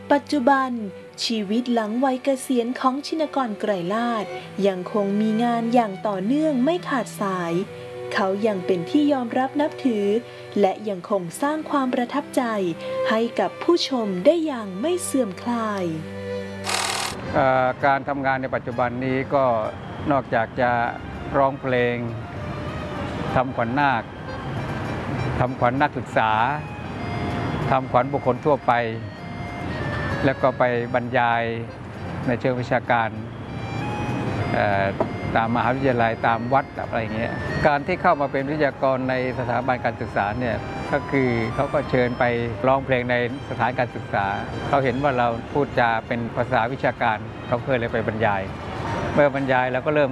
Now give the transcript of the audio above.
ปัจจุบันชีวิตหลังวัยเกษียณของชินกรไกรลาภยังคงมีงานอย่างต่อเนื่องไม่ขาดสาย เขายังเป็นที่ยอมรับนับถือและยังคงสร้างความประทับใจให้กับผู้ชมได้อย่างไม่เสื่อมคลายการทำงานในปัจจุบันนี้ก็นอกจากจะร้องเพลงทำขวัญนาคทำขวัญนักศึกษาทำขวัญบุคคลทั่วไปแล้วก็ไปบรรยายในเชิงวิชาการตามมหาวิทยาลัยตามวัดอะไรอย่างเงี้ยการที่เข้ามาเป็นวิทยากรในสถาบันการศึกษาเนี่ยก็คือเขาก็เชิญไปร้องเพลงในสถานการศึกษาเขาเห็นว่าเราพูดจาเป็นภาษาวิชาการเขาเคยเลยไปบรรยายเมื่อบรรยายเราก็เริ่ม